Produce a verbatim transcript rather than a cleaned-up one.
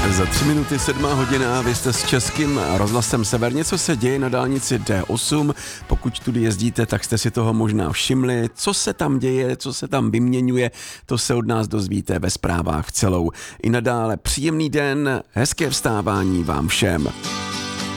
Za tři minuty sedmá hodina, vy jste s Českým rozhlasem Sever. Něco se děje na dálnici D osm, pokud tudy jezdíte, tak jste si toho možná všimli. Co se tam děje, co se tam vyměňuje, to se od nás dozvíte ve zprávách celou. I nadále příjemný den, hezké vstávání vám všem.